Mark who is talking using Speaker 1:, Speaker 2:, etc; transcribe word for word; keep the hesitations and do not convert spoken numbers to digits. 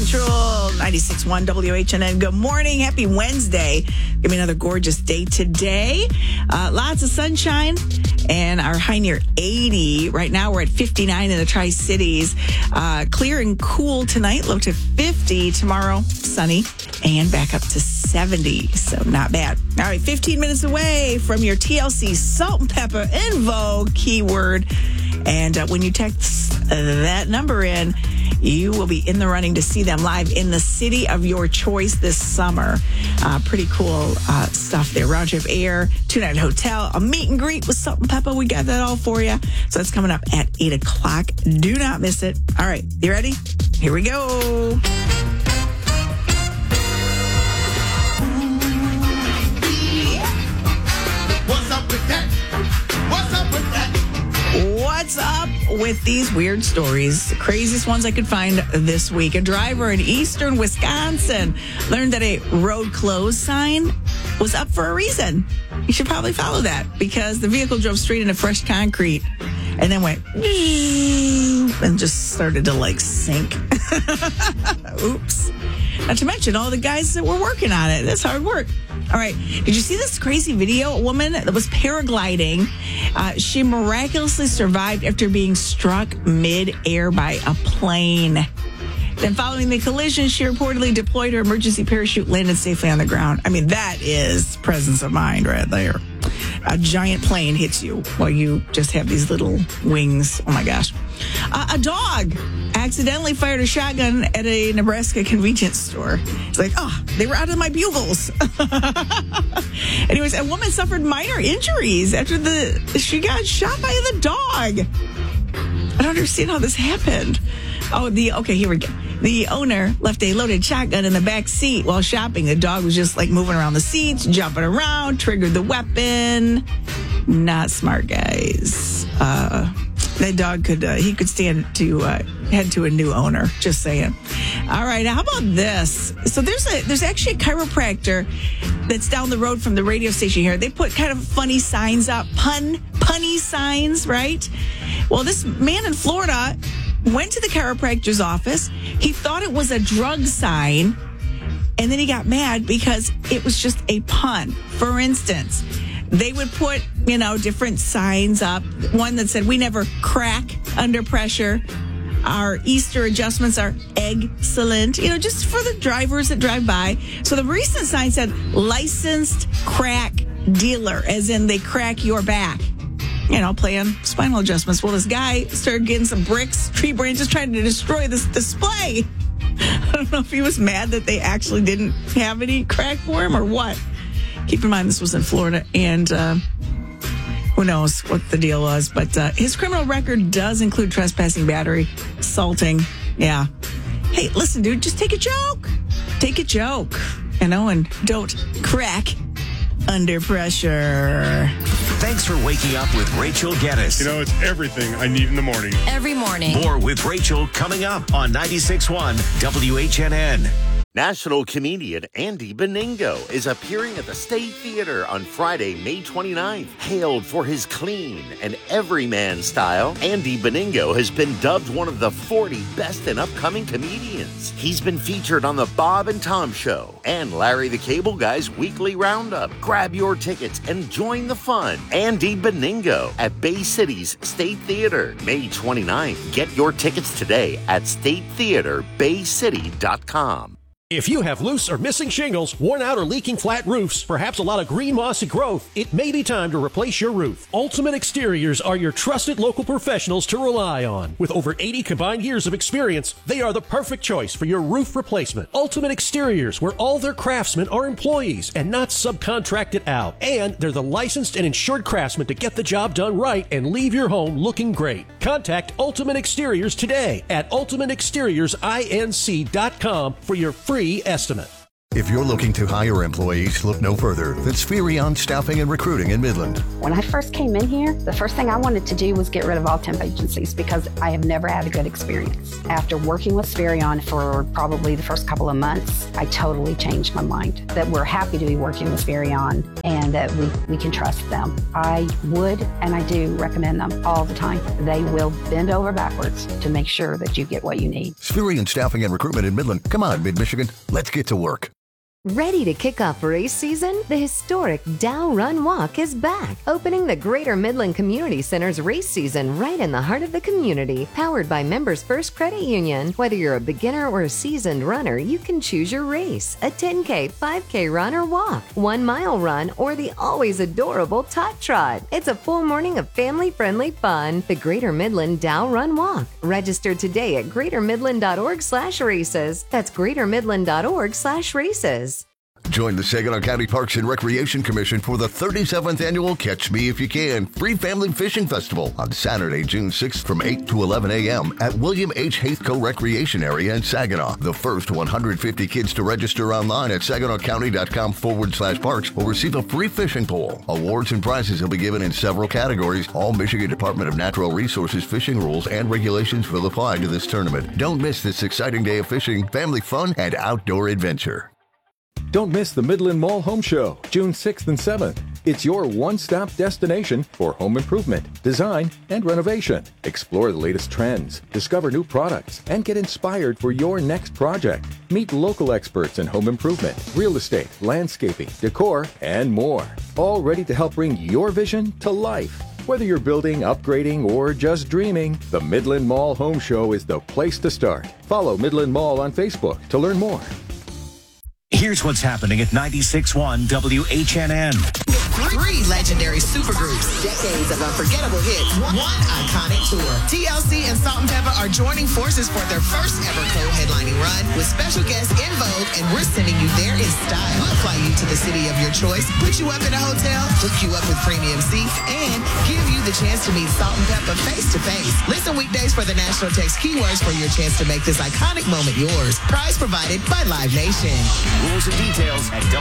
Speaker 1: Central, ninety-six point one W H N N. Good morning. Happy Wednesday. Give me another gorgeous day today. Uh, lots of sunshine and our high near eighty. Right now we're at fifty-nine in the Tri-Cities. Uh, clear and cool tonight. Low to fifty. Tomorrow, sunny and back up to seventy. So not bad. All right, fifteen minutes away from your T L C Salt and Pepper Info keyword. And uh, when you text uh, that number in, you will be in the running to see them live in the city of your choice this summer. Uh, pretty cool uh, stuff there. Round trip air, two-night hotel, a meet and greet with Salt and Pepper. We got that all for you. So that's coming up at eight o'clock. Do not miss it. All right, you ready? Here we go.
Speaker 2: What's up with that? What's up with that?
Speaker 1: What's up with these weird stories? The craziest ones I could find this week. A driver in eastern Wisconsin learned that a road closed sign was up for a reason. You should probably follow that because the vehicle drove straight into fresh concrete and then went and just started to like sink. Oops. Not to mention all the guys that were working on it. That's hard work. All right. Did you see this crazy video? A woman that was paragliding. Uh, she miraculously survived after being struck mid-air by a plane. Then following the collision, she reportedly deployed her emergency parachute, landed safely on the ground. I mean, that is presence of mind right there. A giant plane hits you while you just have these little wings. Oh, my gosh. Uh, a dog accidentally fired a shotgun at a Nebraska convenience store. It's like, oh, they were out of my bugles. Anyways, a woman suffered minor injuries after the she got shot by the dog. I don't understand how this happened. Oh, the okay, here we go. The owner left a loaded shotgun in the back seat while shopping. The dog was just like moving around the seats, jumping around, triggered the weapon. Not smart, guys. Uh, that dog could, uh, he could stand to uh, head to a new owner. Just saying. All right, how about this? So there's a there's actually a chiropractor that's down the road from the radio station here. They put kind of funny signs up, pun, punny signs, right? Well, this man in Florida went to the chiropractor's office. He thought it was a drug sign, and then he got mad because it was just a pun. For instance, they would put, you know, different signs up. One that said, "We never crack under pressure. Our Easter adjustments are excellent." You know, just for the drivers that drive by. So the recent sign said, "Licensed crack dealer," as in they crack your back. You know, playing spinal adjustments. Well, this guy started getting some bricks, tree branches, trying to destroy this display. I don't know if he was mad that they actually didn't have any crack for him or what. Keep in mind, this was in Florida, and uh, who knows what the deal was. But uh, his criminal record does include trespassing, battery, assaulting. Yeah. Hey, listen, dude, just take a joke. Take a joke, you know, and don't crack under pressure.
Speaker 3: Thanks for waking up with Rachel Geddes.
Speaker 4: You know, it's everything I need in the morning.
Speaker 5: Every morning.
Speaker 3: More with Rachel coming up on ninety-six point one W H N N.
Speaker 6: National comedian Andy Beningo is appearing at the State Theater on Friday, May twenty-ninth. Hailed for his clean and everyman style, Andy Beningo has been dubbed one of the forty best and upcoming comedians. He's been featured on The Bob and Tom Show and Larry the Cable Guy's Weekly Roundup. Grab your tickets and join the fun. Andy Beningo at Bay City's State Theater, May twenty-ninth. Get your tickets today at state theater bay city dot com.
Speaker 7: If you have loose or missing shingles, worn out or leaking flat roofs, perhaps a lot of green mossy growth, it may be time to replace your roof. Ultimate Exteriors are your trusted local professionals to rely on. With over eighty combined years of experience, they are the perfect choice for your roof replacement. Ultimate Exteriors, where all their craftsmen are employees and not subcontracted out. And they're the licensed and insured craftsmen to get the job done right and leave your home looking great. Contact Ultimate Exteriors today at ultimate exteriors inc dot com for your free estimate.
Speaker 5: If you're looking to hire employees, look no further than Spherion Staffing and Recruiting in Midland.
Speaker 8: When I first came in here, the first thing I wanted to do was get rid of all temp agencies because I have never had a good experience. After working with Spherion for probably the first couple of months, I totally changed my mind that we're happy to be working with Spherion and that we, we can trust them. I would and I do recommend them all the time. They will bend over backwards to make sure that you get what you need.
Speaker 5: Spherion Staffing and Recruitment in Midland. Come on, Mid-Michigan. Let's get to work.
Speaker 9: Ready to kick off race season? The historic Dow Run Walk is back, opening the Greater Midland Community Center's race season right in the heart of the community. Powered by Members First Credit Union. Whether you're a beginner or a seasoned runner, you can choose your race. A ten K, five K run or walk, one mile run, or the always adorable Tot Trot. It's a full morning of family-friendly fun. The Greater Midland Dow Run Walk. Register today at greatermidland.org slash races. That's greatermidland.org slash races.
Speaker 5: Join the Saginaw County Parks and Recreation Commission for the thirty-seventh Annual Catch Me If You Can Free Family Fishing Festival on Saturday, June sixth from eight to eleven a.m. at William H. Haithco Recreation Area in Saginaw. The first one hundred fifty kids to register online at saginawcounty.com forward slash parks will receive a free fishing pole. Awards and prizes will be given in several categories. All Michigan Department of Natural Resources fishing rules and regulations will apply to this tournament. Don't miss this exciting day of fishing, family fun, and outdoor adventure.
Speaker 10: Don't miss the Midland Mall Home Show, June sixth and seventh. It's your one-stop destination for home improvement, design, and renovation. Explore the latest trends, discover new products, and get inspired for your next project. Meet local experts in home improvement, real estate, landscaping, decor, and more. All ready to help bring your vision to life. Whether you're building, upgrading, or just dreaming, the Midland Mall Home Show is the place to start. Follow Midland Mall on Facebook to learn more.
Speaker 3: Here's what's happening at ninety-six point one W H N N.
Speaker 11: Three legendary supergroups, decades of unforgettable hits, one iconic tour. T L C and Salt and Pepper are joining forces for their first ever co-headlining run with special guests In Vogue, and we're sending you there in style. We'll fly you to the city of your choice, put you up in a hotel, hook you up with premium seats, and give you the chance to meet Salt and Pepper face to face. Listen weekdays for the National Text keywords for your chance to make this iconic moment yours. Prize provided by Live Nation.
Speaker 3: Rules and details at